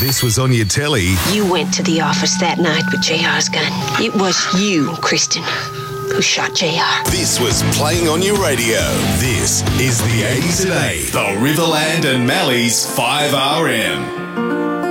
this was on your telly, You went to the office that night with JR's gun. It was you, Kristen, who shot JR. this was playing on your radio. This is the 80s Today, the Riverland and Mally's 5RM.